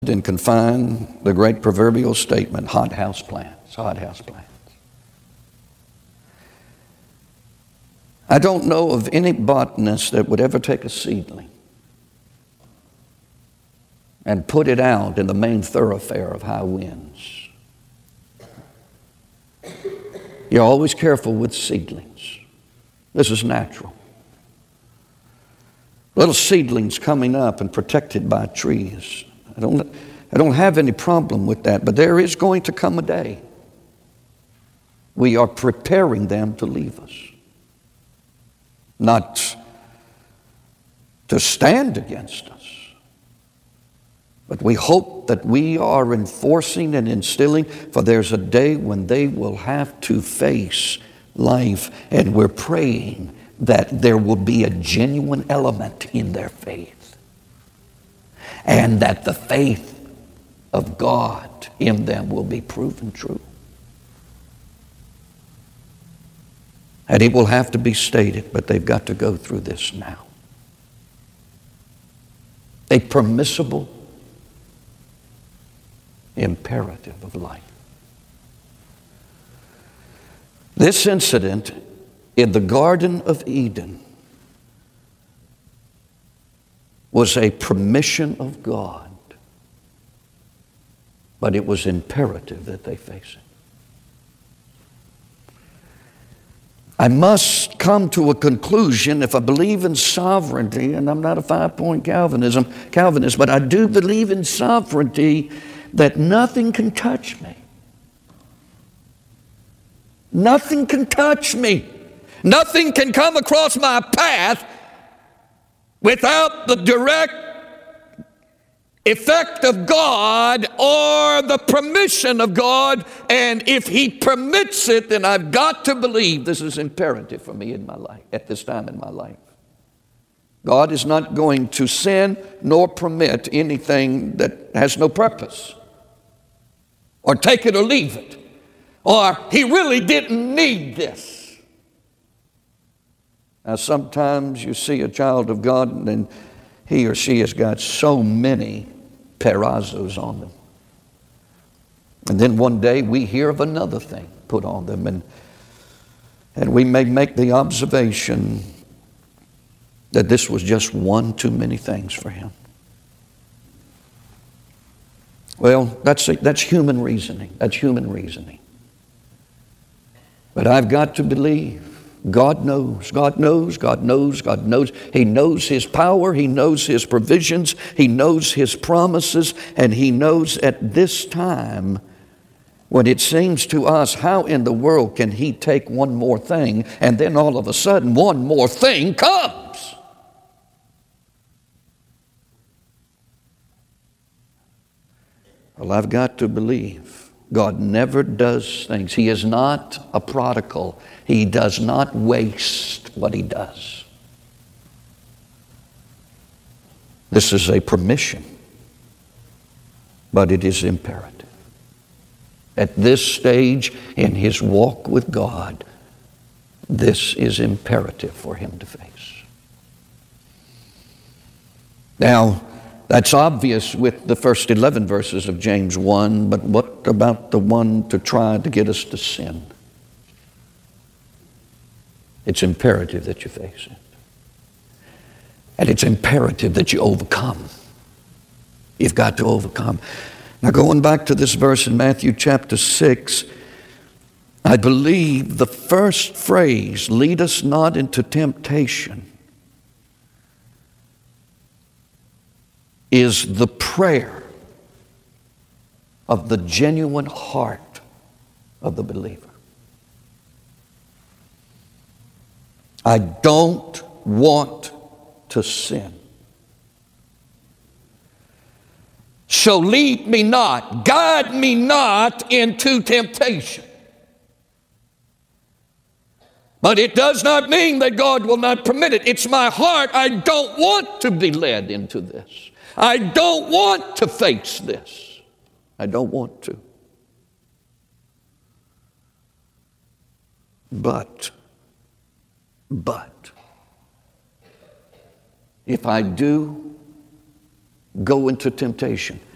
and confine the great proverbial statement, hothouse plants, hothouse plants. I don't know of any botanist that would ever take a seedling and put it out in the main thoroughfare of high winds. You're always careful with seedlings. This is natural. Little seedlings coming up and protected by trees. I don't have any problem with that, but there is going to come a day we are preparing them to leave us. Not to stand against us, but we hope that we are enforcing and instilling, for there's a day when they will have to face life, and we're praying that there will be a genuine element in their faith, and that the faith of God in them will be proven true. And it will have to be stated, but they've got to go through this now. A permissible imperative of life. This incident in the Garden of Eden was a permission of God, but it was imperative that they face it. I must come to a conclusion if I believe in sovereignty, and I'm not a five-point Calvinist, but I do believe in sovereignty, that nothing can touch me. Nothing can touch me. Nothing can come across my path without the direct effect of God or the permission of God. And if He permits it, then I've got to believe this is imperative for me in my life, at this time in my life. God is not going to sin nor permit anything that has no purpose, or take it or leave it, or He really didn't need this. Now, sometimes you see a child of God and he or she has got so many perazos on them. And then one day we hear of another thing put on them, and we may make the observation that this was just one too many things for him. Well, that's human reasoning. That's human reasoning. But I've got to believe God knows, God knows, God knows, God knows. He knows His power, He knows His provisions, He knows His promises, and He knows at this time, when it seems to us, how in the world can He take one more thing, and then all of a sudden one more thing comes? Well, I've got to believe God never does things. He is not a prodigal. He does not waste what He does. This is a permission, but it is imperative. At this stage in his walk with God, this is imperative for him to face. Now, that's obvious with the first 11 verses of James 1, but what about the one to try to get us to sin? It's imperative that you face it. And it's imperative that you overcome. You've got to overcome. Now, going back to this verse in Matthew chapter 6, I believe the first phrase, lead us not into temptation, is the prayer of the genuine heart of the believer. I don't want to sin. So lead me not, guide me not into temptation. But it does not mean that God will not permit it. It's my heart. I don't want to be led into this. I don't want to face this. I don't want to. But if I do go into temptation,